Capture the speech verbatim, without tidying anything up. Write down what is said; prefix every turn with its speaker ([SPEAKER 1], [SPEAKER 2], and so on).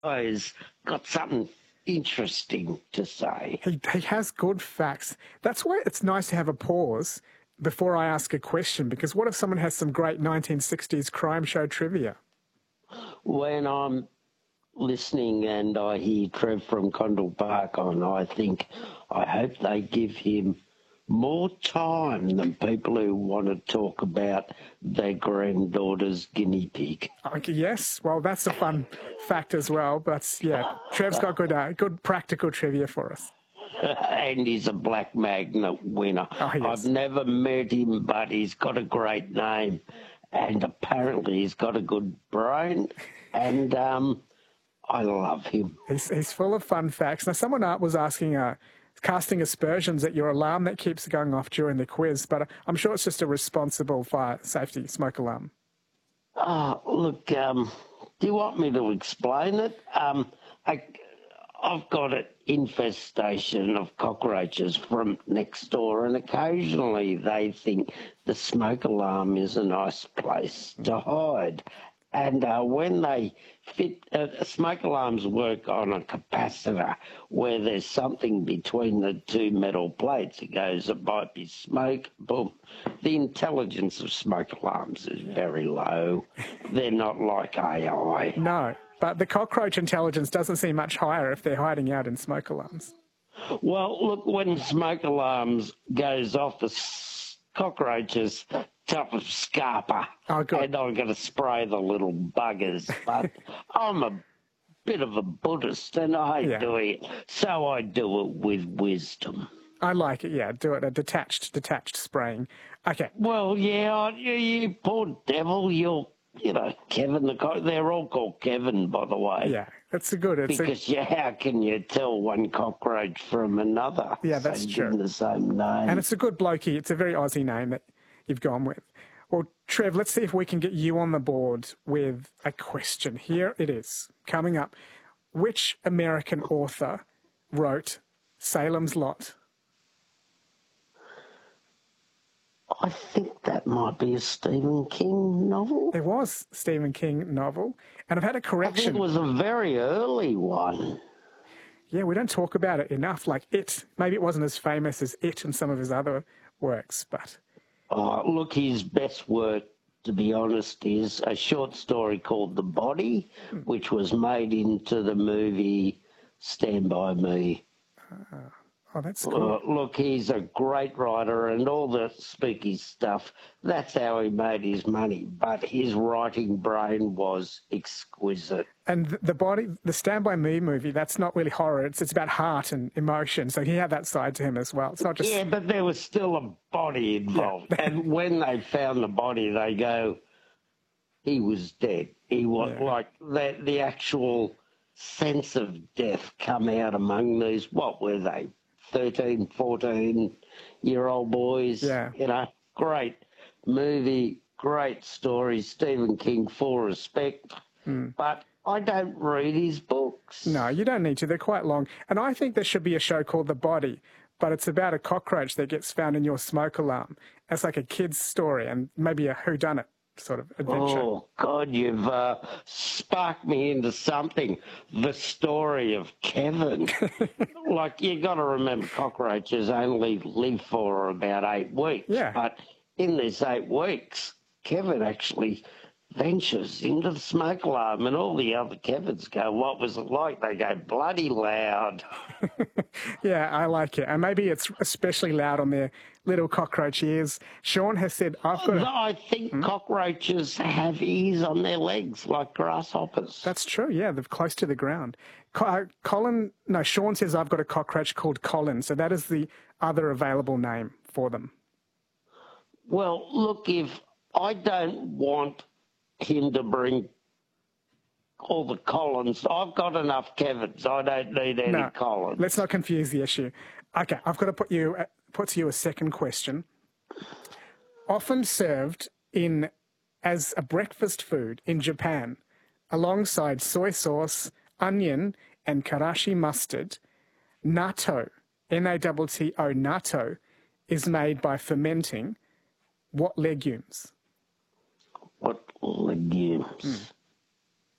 [SPEAKER 1] Has got something interesting to say.
[SPEAKER 2] He, he has good facts. That's why it's nice to have a pause before I ask a question, because what if someone has some great nineteen sixties crime show trivia?
[SPEAKER 1] When I'm listening and I hear Trev from Condell Park on, I think, I hope they give him more time than people who want to talk about their granddaughter's guinea pig.
[SPEAKER 2] Okay, yes, well, that's a fun fact as well. But yeah, Trev's got good, uh, good practical trivia for us.
[SPEAKER 1] And he's a Black Magnet winner.
[SPEAKER 2] Oh, yes.
[SPEAKER 1] I've never met him, but he's got a great name. And apparently he's got a good brain. And um, I love him.
[SPEAKER 2] He's, he's full of fun facts. Now, someone was asking, uh, casting aspersions at your alarm that keeps going off during the quiz, but I'm sure it's just a responsible fire safety smoke alarm.
[SPEAKER 1] Oh, look, um, do you want me to explain it? Um, I, I've got an infestation of cockroaches from next door, and occasionally they think the smoke alarm is a nice place to hide. And uh, when they fit, uh, smoke alarms work on a capacitor where there's something between the two metal plates. It goes, it might be smoke, boom. The intelligence of smoke alarms is very low. They're not like A I.
[SPEAKER 2] No, but the cockroach intelligence doesn't seem much higher if they're hiding out in smoke alarms.
[SPEAKER 1] Well, look, when smoke alarms goes off, the s- cockroaches top of scarper.
[SPEAKER 2] Oh, good.
[SPEAKER 1] And I'm going to spray the little buggers. But I'm a bit of a Buddhist and I hate
[SPEAKER 2] Yeah.
[SPEAKER 1] doing it. So I do it with wisdom.
[SPEAKER 2] I like it, yeah. Do it, a detached, detached spraying. Okay.
[SPEAKER 1] Well, yeah, I- you, you poor devil. You're, you know, Kevin the cock. They're all called Kevin, by the way.
[SPEAKER 2] Yeah, it's a good. It's
[SPEAKER 1] Because
[SPEAKER 2] a,
[SPEAKER 1] yeah, how can you tell one cockroach from another?
[SPEAKER 2] Yeah, that's
[SPEAKER 1] They
[SPEAKER 2] true.
[SPEAKER 1] give them the same name.
[SPEAKER 2] and it's a good blokey. It's a very Aussie name that you've gone with. Well, Trev, let's see if we can get you on the board with a question. Here it is, coming up. Which American author wrote Salem's Lot?
[SPEAKER 1] I think that might be a Stephen King novel.
[SPEAKER 2] There was a Stephen King novel, and I've had a
[SPEAKER 1] I think
[SPEAKER 2] correction.
[SPEAKER 1] it was a very early one.
[SPEAKER 2] Yeah, we don't talk about it enough, like It. Maybe it wasn't as famous as It and some of his other works, but...
[SPEAKER 1] Oh, look, his best work, to be honest, is a short story called The Body, which was made into the movie Stand By Me.
[SPEAKER 2] Uh, oh, that's cool.
[SPEAKER 1] Uh, look, he's a great writer and all the spooky stuff. That's how he made his money. But his writing brain was exquisite.
[SPEAKER 2] And th- the body, the Stand By Me movie, that's not really horror. It's it's about heart and emotion. So he had that side to him as well. It's not just...
[SPEAKER 1] Yeah, but there was still a body involved.
[SPEAKER 2] Yeah.
[SPEAKER 1] And when they found the body, they go, he was dead. He was
[SPEAKER 2] Yeah.
[SPEAKER 1] like the, the actual sense of death come out among these, what were they, thirteen, fourteen year old boys?
[SPEAKER 2] Yeah.
[SPEAKER 1] You know, great movie, great story. Stephen King, full respect.
[SPEAKER 2] Mm.
[SPEAKER 1] But I don't read his books.
[SPEAKER 2] No, you don't need to. They're quite long. And I think there should be a show called The Body, but it's about a cockroach that gets found in your smoke alarm. It's like a kid's story and maybe a whodunit sort of adventure.
[SPEAKER 1] Oh, God, you've uh, sparked me into something. The story of Kevin. Like, you got to remember, cockroaches only live for about eight weeks.
[SPEAKER 2] Yeah.
[SPEAKER 1] But in these eight weeks, Kevin actually ventures into the smoke alarm, and all the other Kevins go, what was it like? They go, bloody loud.
[SPEAKER 2] Yeah, I like it. And maybe it's especially loud on their little cockroach ears. Sean has said, I've got a...
[SPEAKER 1] I think
[SPEAKER 2] Hmm?
[SPEAKER 1] cockroaches have ears on their legs like grasshoppers.
[SPEAKER 2] That's true, yeah, they're close to the ground. Co- uh, Colin, no, Sean says I've got a cockroach called Colin, so that is the other available name for them.
[SPEAKER 1] Well, look, if I don't want him to bring all the Collins, I've got enough Kevins. I don't need any
[SPEAKER 2] No,
[SPEAKER 1] Collins.
[SPEAKER 2] let's not confuse the issue. Okay, I've got to put you uh, put to you a second question. Often served in as a breakfast food in Japan, alongside soy sauce, onion, and karashi mustard, natto, N A T T O, natto, is made by fermenting what legumes?
[SPEAKER 1] What legumes?